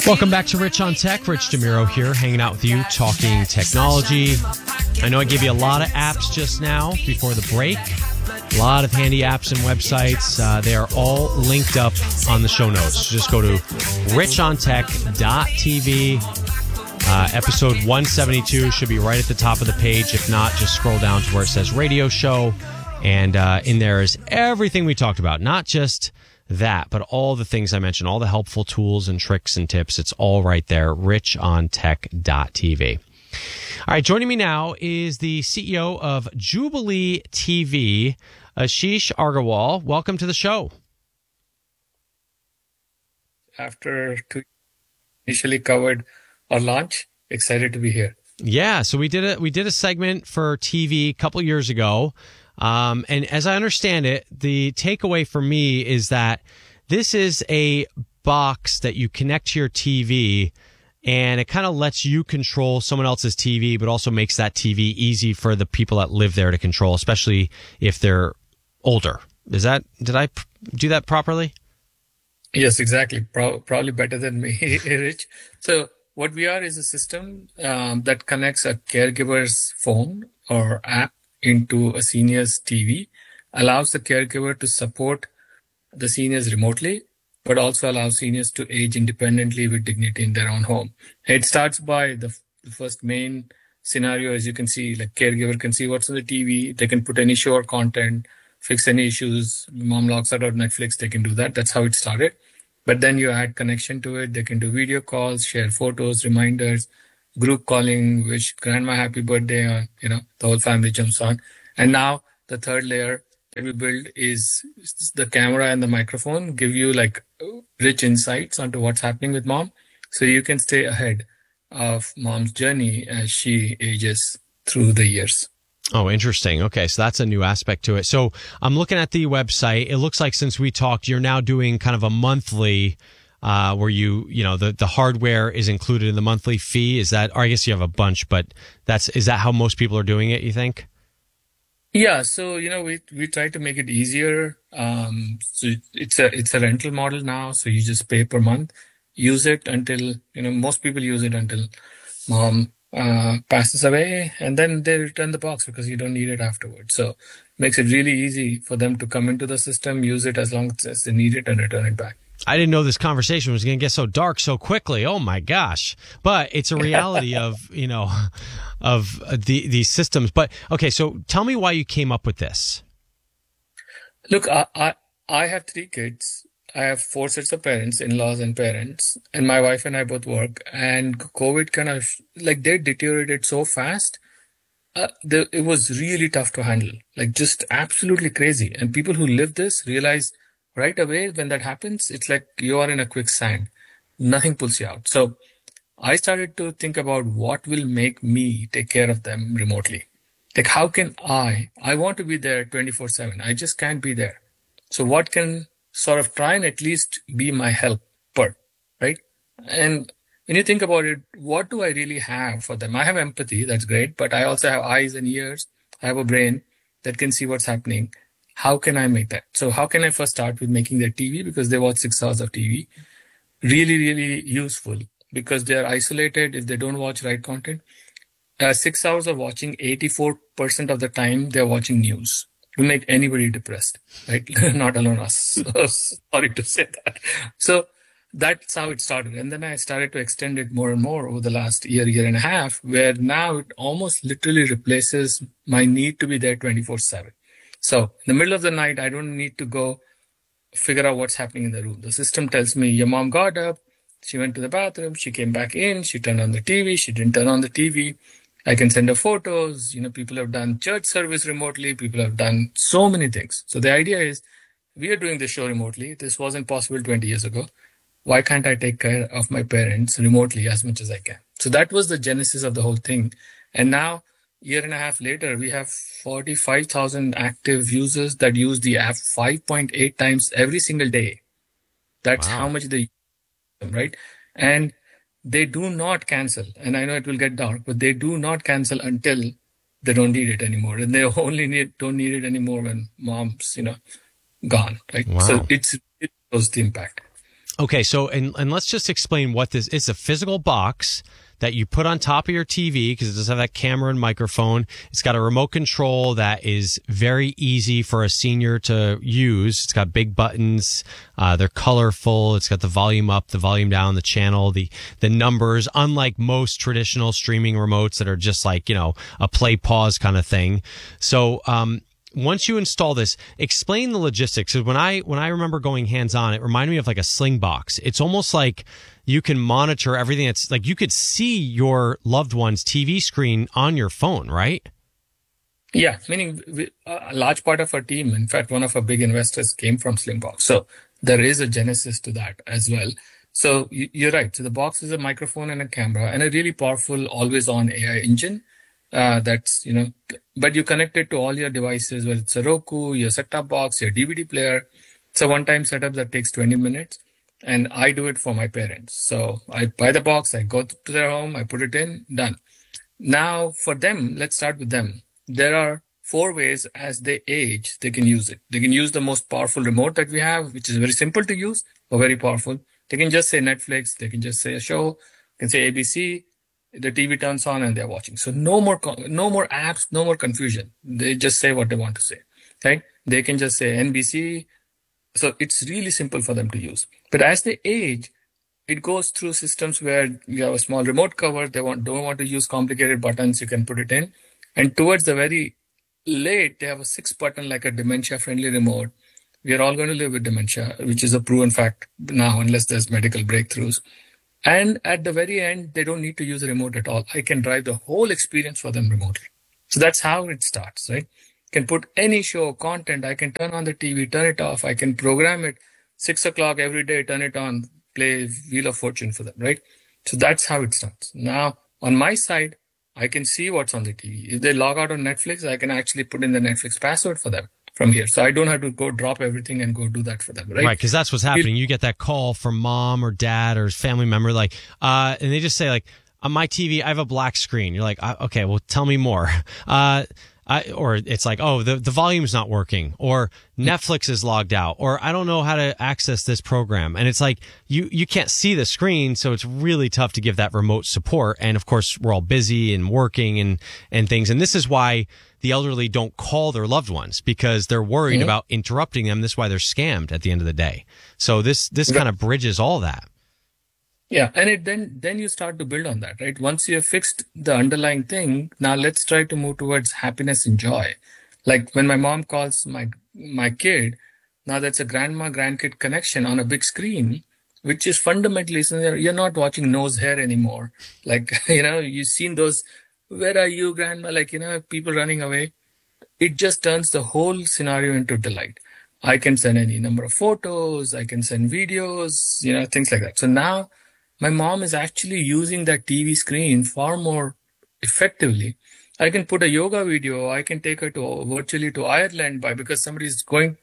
Welcome back to Rich on Tech. Rich DeMiro here, hanging out with you, talking technology. I know I gave you a lot of apps just now before the break. A lot of handy apps and websites. They are all linked up on the show notes. Just go to richontech.tv. Episode 172 should be right at the top of the page. If not, just scroll down to where it says radio show. And in there is everything we talked about, not just that, but all the things I mentioned, all the helpful tools and tricks and tips. It's all right there, richontech.tv. All right, joining me now is the CEO of Jubilee TV, Ashish Agarwal. Welcome to the show. After initially covered our launch, excited to be here. Yeah, so we did a segment for TV a couple years ago. And as I understand it, the takeaway for me is that this is a box that you connect to your TV, and it kind of lets you control someone else's TV, but also makes that TV easy for the people that live there to control, especially if they're older. Did I do that properly? Yes, exactly. Probably better than me, Rich. So what we are is a system that connects a caregiver's phone or app into a senior's TV, allows the caregiver to support the seniors remotely, but also allows seniors to age independently with dignity in their own home. It starts by the first main scenario, as you can see, like caregiver can see what's on the TV, they can put any show or content, fix any issues. Mom logs out of Netflix, they can do that. That's how it started. But then you add connection to it. They can do video calls, share photos, reminders, group calling, wish grandma happy birthday, or, the whole family jumps on. And now the third layer that we build is the camera and the microphone give you like rich insights onto what's happening with mom. So you can stay ahead of mom's journey as she ages through the years. Oh, interesting. Okay, so that's a new aspect to it. So I'm looking at the website. It looks like since we talked, you're now doing kind of a monthly where the hardware is included in the monthly fee. Is that, or I guess you have a bunch, but is that how most people are doing it, you think? Yeah. So, we try to make it easier. So it's a rental model now. So you just pay per month, use it until, most people use it until mom passes away, and then they return the box because you don't need it afterwards. So it makes it really easy for them to come into the system, use it as long as they need it, and return it back. I didn't know this conversation was going to get so dark so quickly. Oh my gosh. But it's a reality of, these systems. But okay, so tell me why you came up with this. Look, I have 3 kids. I have 4 sets of parents, in-laws and parents, and my wife and I both work, and COVID kind of they deteriorated so fast. It was really tough to handle, just absolutely crazy. And people who live this realize right away when that happens, it's like you are in a quicksand. Nothing pulls you out. So I started to think about what will make me take care of them remotely. How can I want to be there 24/7. I just can't be there. So what can sort of try and at least be my helper, right? And when you think about it, what do I really have for them? I have empathy, that's great, but I also have eyes and ears. I have a brain that can see what's happening. How can I make that? So how can I first start with making their TV, because they watch 6 hours of TV, really, really useful, because they're isolated if they don't watch right content. 6 hours of watching, 84% of the time they're watching news. Will make anybody depressed, right? Not alone us. So sorry to say that. So that's how it started. And then I started to extend it more and more over the last year and a half, where now it almost literally replaces my need to be there 24/7. So in the middle of the night, I don't need to go figure out what's happening in the room. The system tells me your mom got up, she went to the bathroom, she came back in, she turned on the TV, she didn't turn on the TV. I can send her photos. People have done church service remotely. People have done so many things. So the idea is we are doing this show remotely. This wasn't possible 20 years ago. Why can't I take care of my parents remotely as much as I can? So that was the genesis of the whole thing. And now, year and a half later, we have 45,000 active users that use the app 5.8 times every single day. That's how much they use them, right? And they do not cancel. And I know it will get dark, but they do not cancel until they don't need it anymore. And they only don't need it anymore when mom's, gone, right? Wow. So it shows the impact. Okay, so and let's just explain what this is. A physical box that you put on top of your TV because it does have that camera and microphone. It's got a remote control that is very easy for a senior to use. It's got big buttons. They're colorful. It's got the volume up, the volume down, the channel, the numbers, unlike most traditional streaming remotes that are just like, a play pause kind of thing. So, once you install this, explain the logistics. Because when I remember going hands-on, it reminded me of like a Sling box. It's almost like you can monitor everything. It's like you could see your loved one's TV screen on your phone, right? Yeah, meaning a large part of our team, in fact, one of our big investors came from Slingbox. So there is a genesis to that as well. So you're right. So the box is a microphone and a camera and a really powerful always-on AI engine. But you connect it to all your devices, whether it's a Roku, your set-top box, your DVD player. It's a one-time setup that takes 20 minutes. And I do it for my parents. So I buy the box, I go to their home, I put it in, done. Now for them, let's start with them. There are 4 ways as they age, they can use it. They can use the most powerful remote that we have, which is very simple to use, but very powerful. They can just say Netflix, they can just say a show, they can say ABC. The TV turns on and they're watching. So no more apps, no more confusion. They just say what they want to say, right? They can just say NBC. So it's really simple for them to use. But as they age, it goes through systems where you have a small remote cover. They don't want to use complicated buttons. You can put it in. And towards the very late, they have a 6 button, like a dementia-friendly remote. We are all going to live with dementia, which is a proven fact now, unless there's medical breakthroughs. And at the very end, they don't need to use a remote at all. I can drive the whole experience for them remotely. So that's how it starts, right? I can put any show, content. I can turn on the TV, turn it off. I can program it 6 o'clock every day, turn it on, play Wheel of Fortune for them, right? So that's how it starts. Now, on my side, I can see what's on the TV. If they log out on Netflix, I can actually put in the Netflix password for them from here. So I don't have to go drop everything and go do that for them, right? Right, because that's what's happening. You get that call from mom or dad or family member, like, and they just say, like, on my TV, I have a black screen. You're like, okay, well, tell me more. Or it's like, oh, the volume's not working, or Netflix is logged out, or I don't know how to access this program. And it's like, you can't see the screen, so it's really tough to give that remote support. And of course, we're all busy and working and things. And this is why the elderly don't call their loved ones, because they're worried about interrupting them. This is why they're scammed at the end of the day. So this kind of bridges all that. Yeah, and then you start to build on that, right? Once you have fixed the underlying thing, now let's try to move towards happiness and joy. Like when my mom calls my kid, now that's a grandma-grandkid connection on a big screen, which is fundamentally, so you're not watching nose hair anymore. Like, you've seen those, where are you, grandma? Like, people running away. It just turns the whole scenario into delight. I can send any number of photos, I can send videos, things like that. So now, my mom is actually using that TV screen far more effectively. I can put a yoga video. I can take her virtually to Ireland because somebody's going,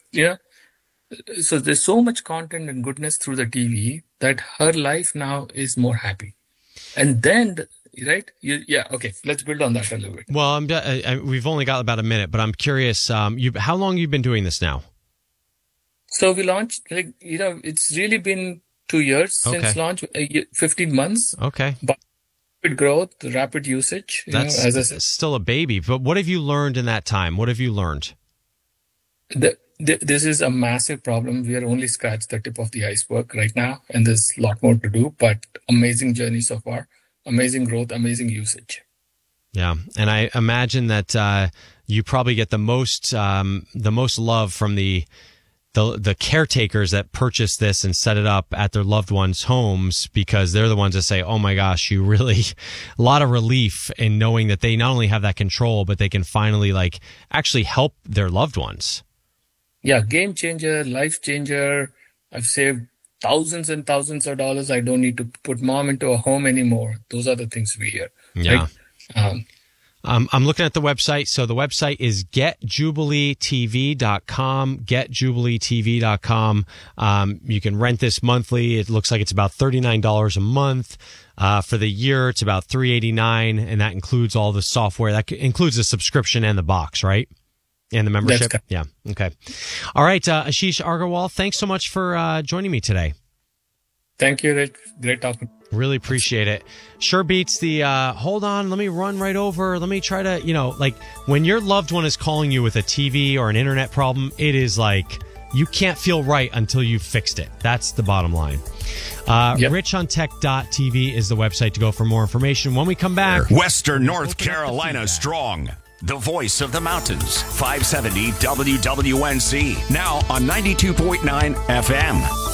So there's so much content and goodness through the TV that her life now is more happy. And then, right? Okay. Let's build on that a little bit. Well, we've only got about a minute, but I'm curious. How long you've been doing this now? So we launched, it's really been 2 years since launch, 15 months. Okay. But rapid growth, rapid usage. That's still a baby. But what have you learned in that time? What have you learned? This is a massive problem. We are only scratched the tip of the iceberg right now, and there's a lot more to do. But amazing journey so far, amazing growth, amazing usage. Yeah, and I imagine that you probably get the most love from the caretakers that purchase this and set it up at their loved ones' homes, because they're the ones that say, oh my gosh, you really, a lot of relief in knowing that they not only have that control, but they can finally actually help their loved ones. Yeah. Game changer, life changer. I've saved thousands and thousands of dollars. I don't need to put mom into a home anymore. Those are the things we hear. Yeah. Right? I'm looking at the website. So the website is getjubileetv.com, getjubileetv.com. You can rent this monthly. It looks like it's about $39 a month. For the year, it's about $389, and that includes all the software. That includes the subscription and the box, right? And the membership? Yeah. Okay. All right. Ashish Agarwal, thanks so much for joining me today. Thank you, Rich. Great talking. Really appreciate it. Sure beats the, hold on, let me run right over. Let me try to, like when your loved one is calling you with a TV or an internet problem, it is like you can't feel right until you've fixed it. That's the bottom line. RichOnTech.tv is the website to go for more information. When we come back, Western North Carolina strong. The voice of the mountains. 570 WWNC. Now on 92.9 FM.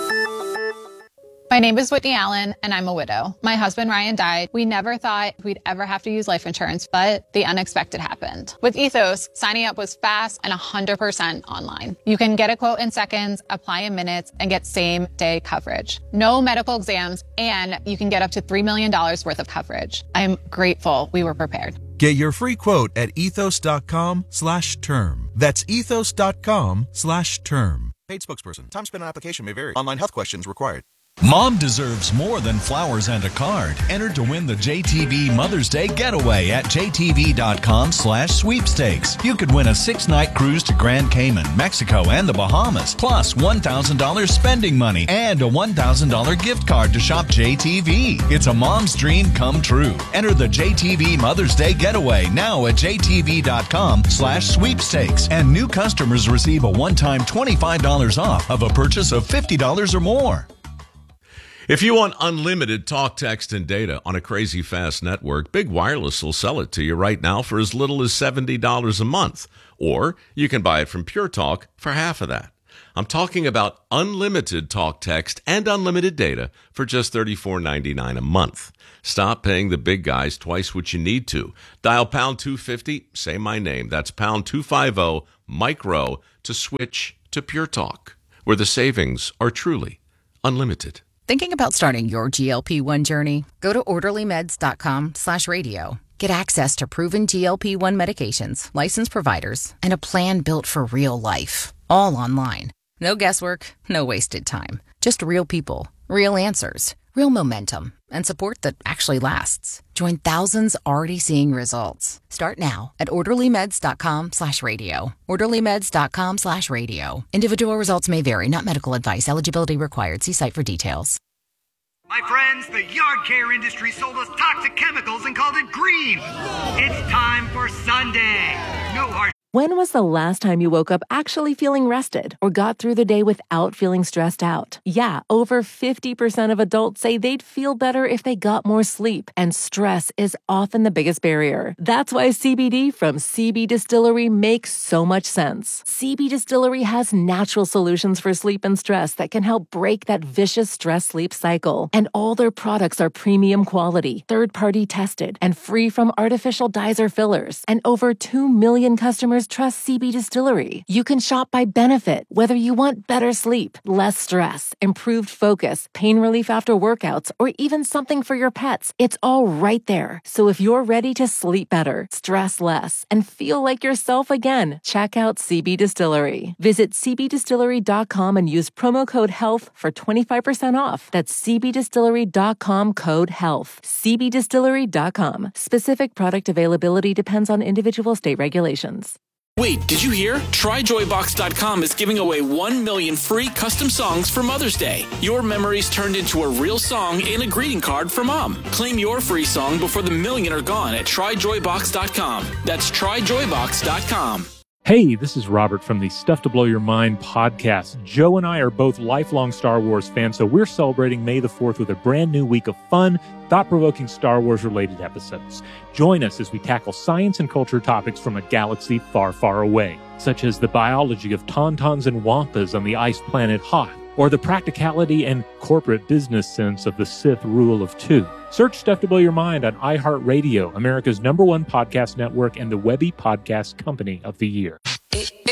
My name is Whitney Allen, and I'm a widow. My husband, Ryan, died. We never thought we'd ever have to use life insurance, but the unexpected happened. With Ethos, signing up was fast and 100% online. You can get a quote in seconds, apply in minutes, and get same-day coverage. No medical exams, and you can get up to $3 million worth of coverage. I'm grateful we were prepared. Get your free quote at ethos.com/term. That's ethos.com/term. Paid spokesperson. Time spent on application may vary. Online health questions required. Mom deserves more than flowers and a card. Enter to win the JTV Mother's Day Getaway at jtv.com/sweepstakes. You could win a 6-night cruise to Grand Cayman, Mexico, and the Bahamas, plus $1,000 spending money and a $1,000 gift card to shop JTV. It's a mom's dream come true. Enter the JTV Mother's Day Getaway now at jtv.com/sweepstakes. And new customers receive a one-time $25 off of a purchase of $50 or more. If you want unlimited talk, text, and data on a crazy fast network, Big Wireless will sell it to you right now for as little as $70 a month. Or you can buy it from Pure Talk for half of that. I'm talking about unlimited talk, text, and unlimited data for just $34.99 a month. Stop paying the big guys twice what you need to. Dial pound 250, say my name. That's pound 250, Mike Rowe, to switch to Pure Talk, where the savings are truly unlimited. Thinking about starting your GLP-1 journey? Go to orderlymeds.com/radio. Get access to proven GLP-1 medications, licensed providers, and a plan built for real life. All online. No guesswork, no wasted time. Just real people, real answers, real momentum, and support that actually lasts. Join thousands already seeing results. Start now at orderlymeds.com/radio. orderlymeds.com/radio. Individual results may vary, not medical advice. Eligibility required. See site for details. My friends, the yard care industry sold us toxic chemicals and called it green. It's time for Sunday. No hard. When was the last time you woke up actually feeling rested or got through the day without feeling stressed out? Yeah, over 50% of adults say they'd feel better if they got more sleep, and stress is often the biggest barrier. That's why CBD from CB Distillery makes so much sense. CB Distillery has natural solutions for sleep and stress that can help break that vicious stress-sleep cycle. And all their products are premium quality, third-party tested, and free from artificial dyes or fillers. And over 2 million customers trust CB Distillery. You can shop by benefit, whether you want better sleep, less stress, improved focus, pain relief after workouts, or even something for your pets. It's all right there. So if you're ready to sleep better, stress less, and feel like yourself again, check out CB Distillery. Visit cbdistillery.com and use promo code HEALTH for 25% off. That's cbdistillery.com code HEALTH. cbdistillery.com. Specific product availability depends on individual state regulations. Wait, did you hear? TryJoyBox.com is giving away 1 million free custom songs for Mother's Day. Your memories turned into a real song and a greeting card for Mom. Claim your free song before the million are gone at TryJoyBox.com. That's TryJoyBox.com. Hey, this is Robert from the Stuff to Blow Your Mind podcast. Joe and I are both lifelong Star Wars fans, so we're celebrating May the 4th with a brand new week of fun, thought-provoking Star Wars-related episodes. Join us as we tackle science and culture topics from a galaxy far, far away, such as the biology of tauntauns and wampas on the ice planet Hoth, or the practicality and corporate business sense of the Sith rule of two. Search Stuff to Blow Your Mind on iHeartRadio, America's #1 podcast network and the Webby Podcast Company of the Year.